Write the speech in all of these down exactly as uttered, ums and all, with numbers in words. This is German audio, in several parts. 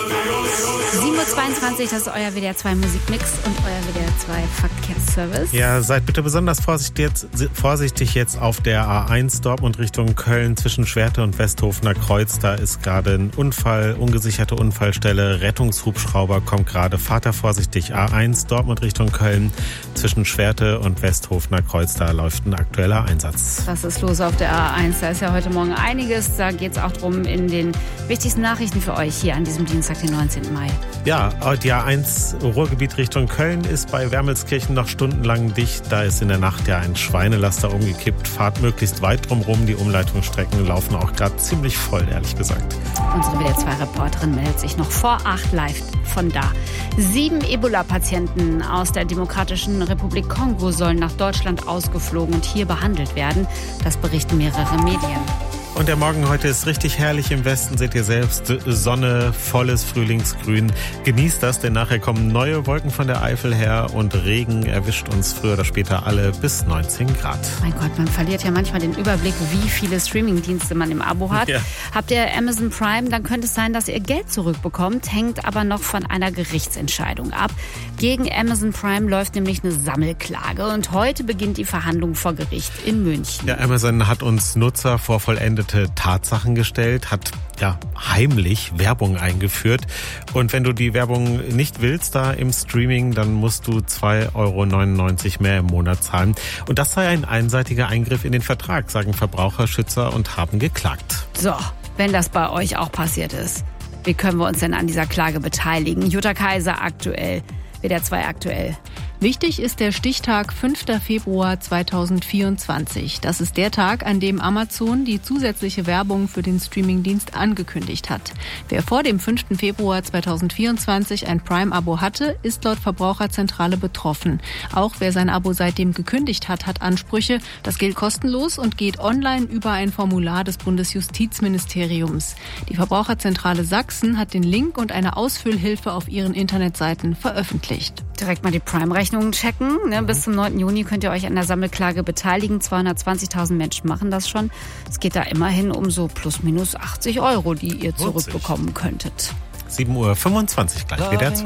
sieben Uhr zweiundzwanzig, das ist euer W D R zwei Musikmix und euer W D R zwei Verkehrsservice. Ja, seid bitte besonders vorsichtig jetzt, vorsichtig jetzt auf der A eins Dortmund Richtung Köln zwischen Schwerte und Westhofener Kreuz. Da ist gerade ein Unfall, ungesicherte Unfallstelle. Rettungshubschrauber kommt gerade. Fahrt da vorsichtig. A eins Dortmund Richtung Köln zwischen Schwerte und Westhofener Kreuz. Da läuft ein aktueller Einsatz. Was ist los auf der A eins? Da ist ja heute Morgen einiges. Da geht es auch drum in den wichtigsten Nachrichten für euch hier an diesem Dienstag, den neunzehnten Mai. Ja, die A eins Ruhrgebiet Richtung Köln ist bei Wermelskirchen noch stundenlang dicht. Da ist in der Nacht ja ein Schweinelaster umgekippt. Fahrt möglichst weit drumherum. Die Umleitungsstrecken laufen auch gerade ziemlich voll, ehrlich gesagt. Unsere W D R zwei Reporterin meldet sich noch vor acht live von da. Sieben Ebola-Patienten aus der Demokratischen Republik Kongo sollen nach Deutschland ausgeflogen und hier behandelt werden. Das berichten mehrere Medien. Und der Morgen heute ist richtig herrlich im Westen, seht ihr selbst. Sonne, volles Frühlingsgrün. Genießt das, denn nachher kommen neue Wolken von der Eifel her und Regen erwischt uns früher oder später alle bis neunzehn Grad. Mein Gott, man verliert ja manchmal den Überblick, wie viele Streamingdienste man im Abo hat. Ja. Habt ihr Amazon Prime, dann könnte es sein, dass ihr Geld zurückbekommt, hängt aber noch von einer Gerichtsentscheidung ab. Gegen Amazon Prime läuft nämlich eine Sammelklage und heute beginnt die Verhandlung vor Gericht in München. Ja, Amazon hat uns Nutzer vor vollendete Tatsachen gestellt, hat ja heimlich Werbung eingeführt. Und wenn du die Werbung nicht willst da im Streaming, dann musst du zwei Euro neunundneunzig mehr im Monat zahlen. Und das sei ein einseitiger Eingriff in den Vertrag, sagen Verbraucherschützer und haben geklagt. So, wenn das bei euch auch passiert ist, wie können wir uns denn an dieser Klage beteiligen? Jutta Kaiser aktuell, W D R zwei aktuell. Wichtig ist der Stichtag fünfter Februar zweitausendvierundzwanzig. Das ist der Tag, an dem Amazon die zusätzliche Werbung für den Streamingdienst angekündigt hat. Wer vor dem fünften Februar zweitausendvierundzwanzig ein Prime-Abo hatte, ist laut Verbraucherzentrale betroffen. Auch wer sein Abo seitdem gekündigt hat, hat Ansprüche. Das gilt kostenlos und geht online über ein Formular des Bundesjustizministeriums. Die Verbraucherzentrale Sachsen hat den Link und eine Ausfüllhilfe auf ihren Internetseiten veröffentlicht. Direkt mal die Prime-Rechnungen checken. Ne? Bis zum neunten Juni könnt ihr euch an der Sammelklage beteiligen. zweihundertzwanzigtausend Menschen machen das schon. Es geht da immerhin um so plus minus achtzig Euro, die ihr zurückbekommen könntet. sieben Uhr fünfundzwanzig gleich W D R zwei.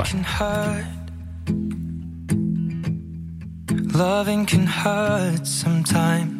Loving can hurt sometimes.